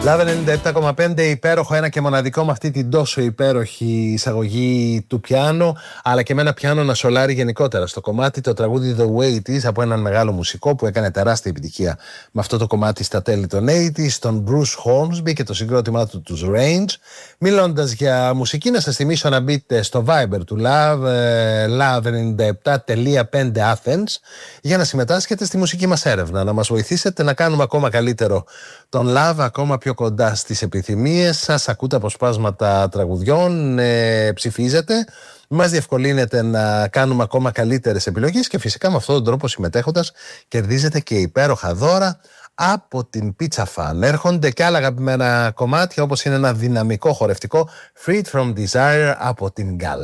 Λάβε 97,5, υπέροχο, ένα και μοναδικό με αυτή την τόσο υπέροχη εισαγωγή του πιάνο, αλλά και με ένα πιάνο να σολάρει γενικότερα στο κομμάτι, το τραγούδι The Way It Is από έναν μεγάλο μουσικό που έκανε τεράστια επιτυχία με αυτό το κομμάτι στα τέλη των 80s, τον Bruce Hornsby και το συγκρότημά του, τους Range. Μιλώντας για μουσική, να σας θυμίσω να μπείτε στο Viber του Love, love97.5 Athens, για να συμμετάσχετε στη μουσική μας έρευνα, να μας βοηθήσετε να κάνουμε ακόμα καλύτερο τον Love, ακόμα πιο κοντά στις επιθυμίες σας. Ακούτε αποσπάσματα τραγουδιών, ψηφίζετε, μας διευκολύνεται να κάνουμε ακόμα καλύτερες επιλογές και φυσικά με αυτόν τον τρόπο, συμμετέχοντας, κερδίζετε και υπέροχα δώρα από την Pizza Fan. Έρχονται και άλλα αγαπημένα κομμάτια, όπως είναι ένα δυναμικό χορευτικό Freed from Desire από την Gala.